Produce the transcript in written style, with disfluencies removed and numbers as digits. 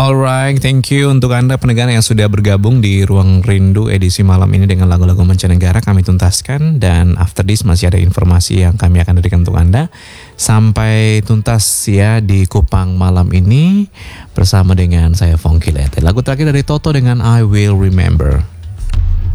Alright, thank you untuk Anda pendengar yang sudah bergabung di Ruang Rindu edisi malam ini dengan lagu-lagu mancanegara. Kami tuntaskan dan after this masih ada informasi yang kami akan berikan untuk Anda. Sampai tuntas ya di Kupang malam ini bersama dengan saya Fongki Lete. Lagu terakhir dari Toto dengan I Will Remember.